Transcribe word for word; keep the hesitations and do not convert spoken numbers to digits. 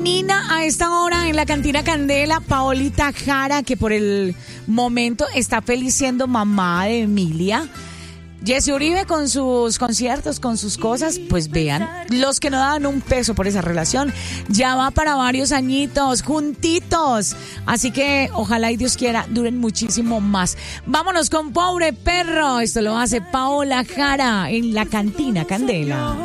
Nina, a esta hora en la Cantina Candela, Paolita Jara, que por el momento está feliz siendo mamá de Emilia. Jessy Uribe con sus conciertos, con sus cosas, pues vean, los que no daban un peso por esa relación, ya va para varios añitos, juntitos. Así que ojalá y Dios quiera, duren muchísimo más. Vámonos con Pobre Perro, esto lo hace Paola Jara en la Cantina Candela.